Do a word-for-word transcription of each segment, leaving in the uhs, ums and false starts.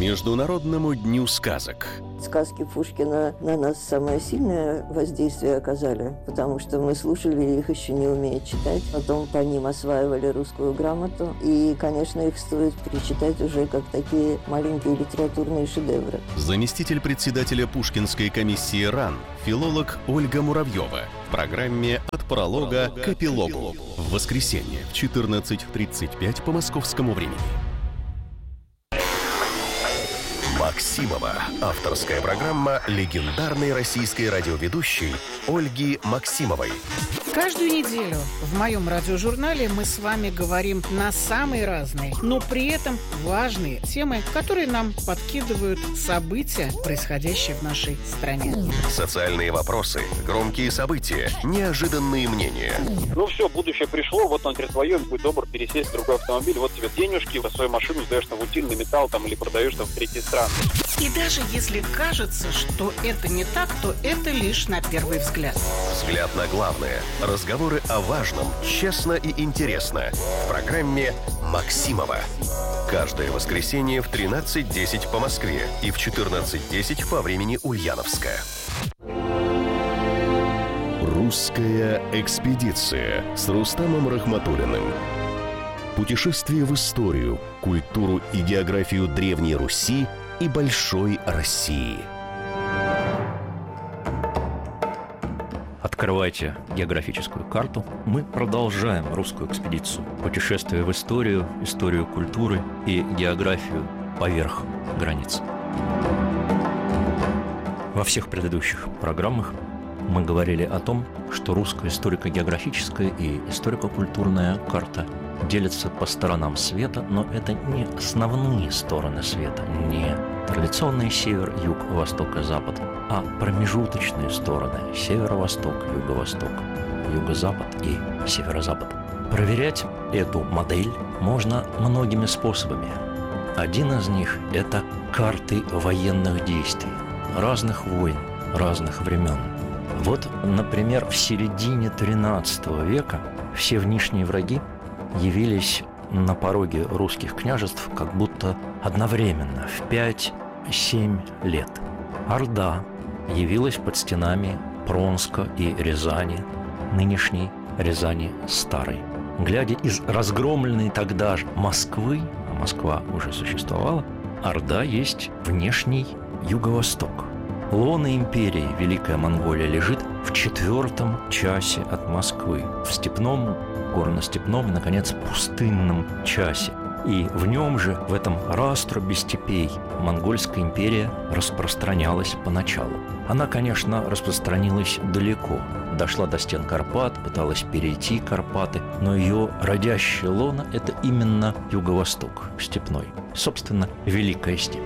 Международному дню сказок. Сказки Пушкина на нас самое сильное воздействие оказали, потому что мы слушали их, еще не умея читать. Потом по ним осваивали русскую грамоту. И, конечно, их стоит перечитать уже как такие маленькие литературные шедевры. Заместитель председателя Пушкинской комиссии РАН, филолог Ольга Муравьева. В программе «От пролога к эпилогу». В воскресенье в четырнадцать тридцать пять по московскому времени. Максимова. Авторская программа легендарной российской радиоведущей Ольги Максимовой. Каждую неделю в моем радиожурнале мы с вами говорим на самые разные, но при этом важные темы, которые нам подкидывают события, происходящие в нашей стране. Социальные вопросы, громкие события, неожиданные мнения. Ну все, будущее пришло, вот он перед твоем, будь добр, пересесть в другой автомобиль, вот тебе денежки, свою машину сдаешь на утильный металл там, или продаешь там в третьей стране. И даже если кажется, что это не так, то это лишь на первый взгляд. Взгляд на главное. Разговоры о важном, честно и интересно. В программе «Максимова». Каждое воскресенье в тринадцать десять по Москве и в четырнадцать десять по времени Ульяновска. Русская экспедиция с Рустамом Рахматуллиным. Путешествие в историю, культуру и географию Древней Руси и Большой России. Открывайте географическую карту. Мы продолжаем русскую экспедицию. Путешествие в историю, историю культуры и географию поверх границ. Во всех предыдущих программах мы говорили о том, что русская историко-географическая и историко-культурная карта делятся по сторонам света, но это не основные стороны света, не традиционный север, юг, восток и запад, а промежуточные стороны – северо-восток, юго-восток, юго-запад и северо-запад. Проверять эту модель можно многими способами. Один из них – это карты военных действий, разных войн, разных времен. Вот, например, в середине тринадцатого века все внешние враги явились на пороге русских княжеств как будто одновременно, в пять-семь лет. Орда явилась под стенами Пронска и Рязани, нынешней Рязани Старой. Глядя из разгромленной тогда же Москвы, а Москва уже существовала, Орда есть внешний юго-восток. Лоно империи Великая Монголия лежит в четвертом часе от Москвы, в степном, горно-степном и, наконец, пустынном часе. И в нем же, в этом раструбе степей, Монгольская империя распространялась поначалу. Она, конечно, распространилась далеко, дошла до стен Карпат, пыталась перейти Карпаты, но ее родящее лоно – это именно юго-восток, степной, собственно, Великая степь.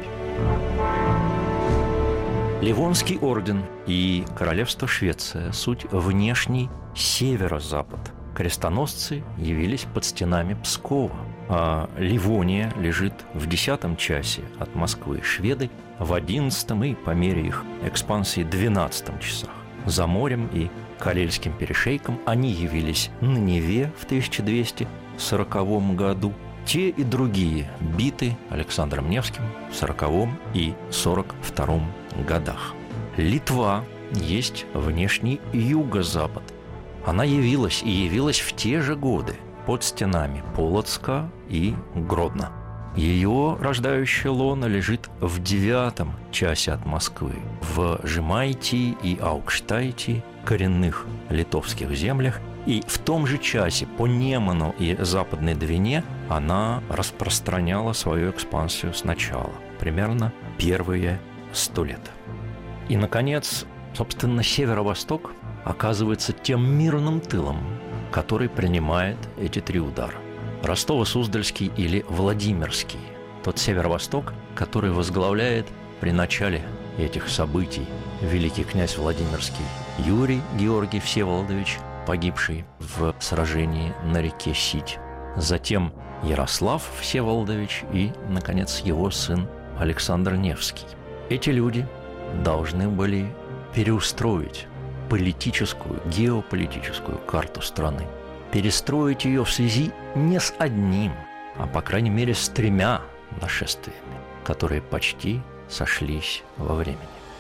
Ливонский орден и королевство Швеция – суть внешний северо-запад. Крестоносцы явились под стенами Пскова, а Ливония лежит в десятом часе от Москвы, шведы в одиннадцатом и, по мере их экспансии, двенадцатом часах. За морем и Карельским перешейком они явились на Неве в тысяча двести сороковом году. Те и другие биты Александром Невским в сороковом и сорок втором годах. Литва есть внешний юго-запад. Она явилась и явилась в те же годы под стенами Полоцка и Гродно. Ее рождающее лоно лежит в девятом часе от Москвы, в Жемайтии и Аукштайте, коренных литовских землях, и в том же часе по Неману и Западной Двине она распространяла свою экспансию сначала, примерно первые сто лет. И, наконец, собственно, северо-восток оказывается тем мирным тылом, который принимает эти три удара. Ростово-Суздальский или Владимирский, тот северо-восток, который возглавляет при начале этих событий великий князь Владимирский Юрий Георгий Всеволодович, погибший в сражении на реке Сить. Затем Ярослав Всеволодович и, наконец, его сын Александр Невский. Эти люди должны были переустроить политическую, геополитическую карту страны, перестроить ее в связи не с одним, а, по крайней мере, с тремя нашествиями. которые почти сошлись во времени.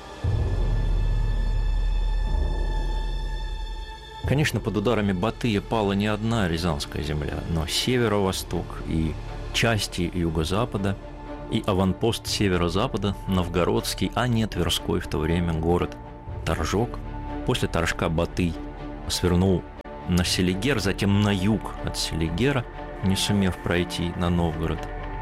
Конечно, под ударами Батыя пала не одна Рязанская земля, но северо-восток и части юго-запада, и аванпост северо-запада, Новгородский, а не Тверской в то время город Торжок. После Торжка Батый свернул на Селигер, затем на юг от Селигера, не сумев пройти на Новгород.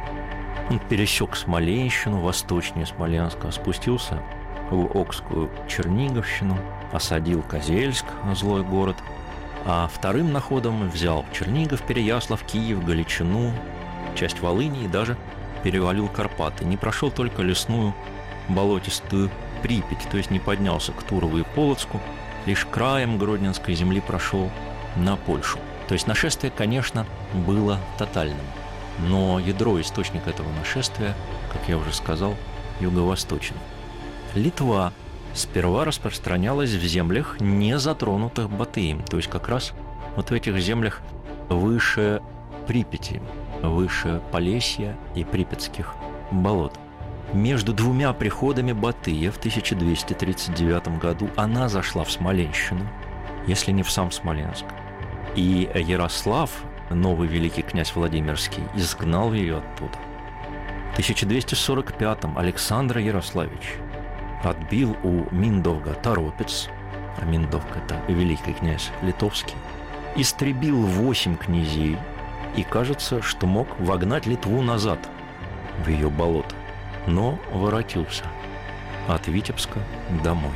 Он пересек Смоленщину, восточнее Смоленска, спустился в Окскую Черниговщину, осадил Козельск, злой город, а вторым находом взял Чернигов, Переяслав, Киев, Галичину, часть Волыни и даже перевалил Карпаты. Не прошел только лесную болотистую Припять, то есть не поднялся к Турову и Полоцку, лишь краем Гродненской земли прошел на Польшу. То есть нашествие, конечно, было тотальным, но ядро, источник этого нашествия, как я уже сказал, юго-восточный. Литва сперва распространялась в землях, не затронутых Батыем, то есть как раз вот в этих землях выше Припяти, выше Полесья и Припятских болот. Между двумя приходами Батыя в тысяча двести тридцать девятом году она зашла в Смоленщину, если не в сам Смоленск. И Ярослав, новый великий князь Владимирский, изгнал ее оттуда. В тысяча двести сорок пятом Александр Ярославич отбил у Миндовга Торопец, а Миндовг – это великий князь литовский, истребил восемь князей и, кажется, что мог вогнать Литву назад в ее болото, но воротился от Витебска домой.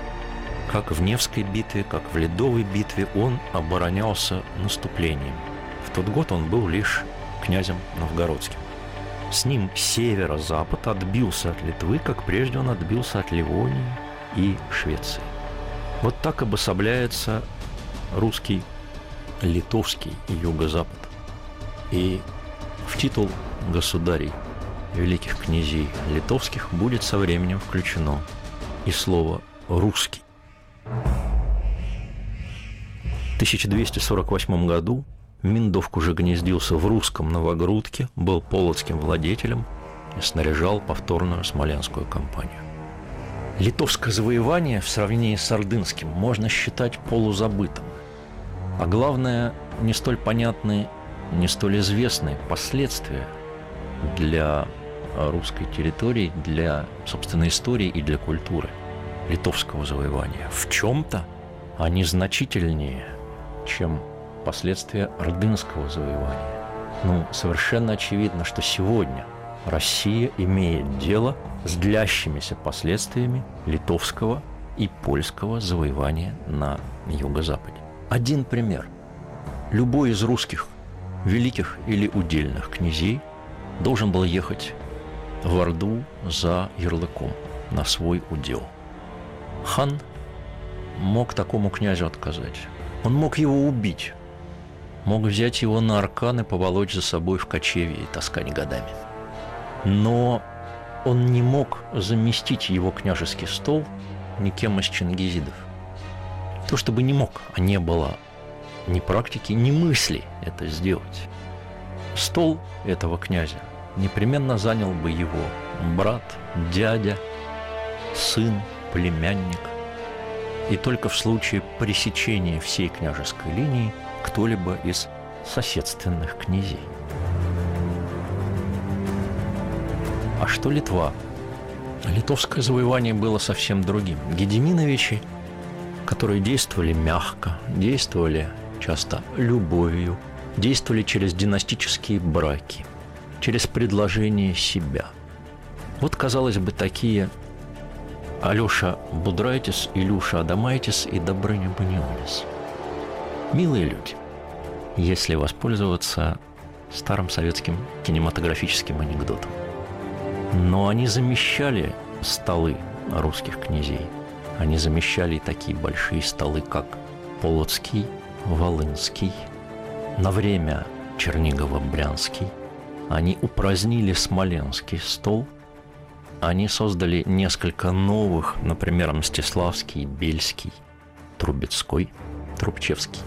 Как в Невской битве, как в Ледовой битве он оборонялся наступлением. В тот год он был лишь князем новгородским. С ним северо-запад отбился от Литвы, как прежде он отбился от Ливонии и Швеции. Вот так обособляется русский, литовский юго-запад. И в титул государей великих князей литовских будет со временем включено и слово «русский». В тысяча двести сорок восьмом году Миндовг уже гнездился в русском Новогрудке, был полоцким владетелем и снаряжал повторную смоленскую кампанию. Литовское завоевание в сравнении с ордынским можно считать полузабытым. А главное, не столь понятные, не столь известные последствия для русской территории, для собственной истории и для культуры литовского завоевания. В чем-то они значительнее, чем последствия ордынского завоевания. Ну, совершенно очевидно, что сегодня Россия имеет дело с длящимися последствиями литовского и польского завоевания на юго-западе. Один пример. Любой из русских великих или удельных князей должен был ехать в Орду за ярлыком на свой удел. Хан мог такому князю отказать. Он мог его убить, мог взять его на аркан и поволочь за собой в кочевье и таскать годами. Но он не мог заместить его княжеский стол никем из чингизидов. То, чтобы не мог, а не было ни практики, ни мысли это сделать. Стол этого князя непременно занял бы его брат, дядя, сын, племянник. И только в случае пресечения всей княжеской линии кто-либо из соседственных князей. А что Литва? Литовское завоевание было совсем другим. Гедеминовичи, которые действовали мягко, действовали часто любовью, действовали через династические браки, через предложение себя. Вот, казалось бы, такие Алеша Будрайтис, Илюша Адамайтис и Добрыня Банионис. Милые люди, если воспользоваться старым советским кинематографическим анекдотом. Но они замещали столы русских князей. Они замещали такие большие столы, как Полоцкий, Волынский, на время Чернигово-Брянский. Они упразднили Смоленский стол. Они создали несколько новых, например, Мстиславский, Бельский, Трубецкой, Трубчевский.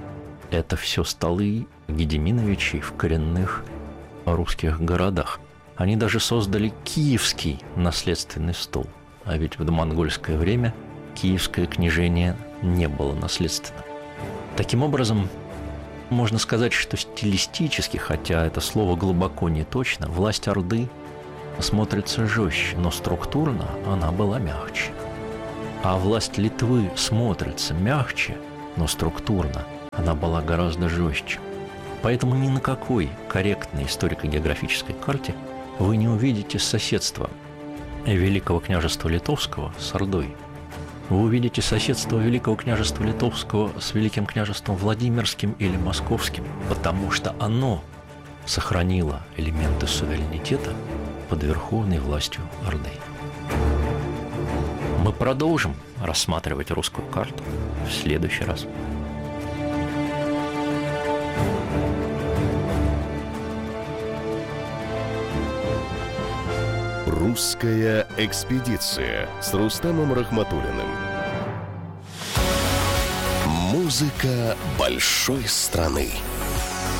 Это все столы Гедеминовичей в коренных русских городах. Они даже создали Киевский наследственный стол. А ведь в домонгольское время киевское княжение не было наследственным. Таким образом, можно сказать, что стилистически, хотя это слово глубоко не точно, власть Орды смотрится жестче, но структурно она была мягче. А власть Литвы смотрится мягче, но структурно она была гораздо жестче. Поэтому ни на какой корректной историко-географической карте вы не увидите соседства Великого княжества Литовского с Ордой. Вы увидите соседство Великого княжества Литовского с Великим княжеством Владимирским или Московским, потому что оно сохранило элементы суверенитета под верховной властью Орды. Мы продолжим рассматривать русскую карту в следующий раз. Русская экспедиция с Рустамом Рахматуллиным. Музыка большой страны.